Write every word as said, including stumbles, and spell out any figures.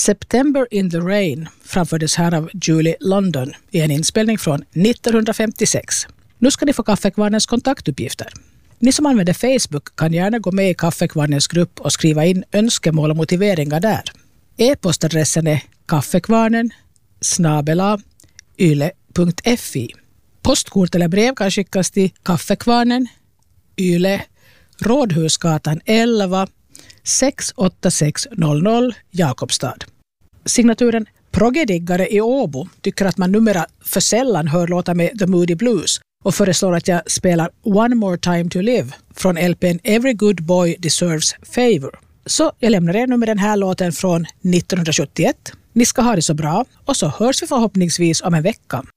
September in the Rain framfördes här av Julie London i en inspelning från nittonhundrafemtiosex. Nu ska ni få Kaffekvarnens kontaktuppgifter. Ni som använder Facebook kan gärna gå med i Kaffekvarnens grupp och skriva in önskemål och motiveringar där. E-postadressen är kaffekvarnen snabel-a yle punkt fi. Postkort eller brev kan skickas till Kaffekvarnen, Yle, Rådhusgatan elva, sex åtta sex noll noll, Jakobstad. Signaturen Proggediggare i Åbo tycker att man numera för sällan hör låta med The Moody Blues och föreslår att jag spelar One More Time to Live från L P:n Every Good Boy Deserves Favor. Så jag lämnar er nu med den här låten från nittonhundrasjuttioett. Ni ska ha det så bra och så hörs vi förhoppningsvis om en vecka.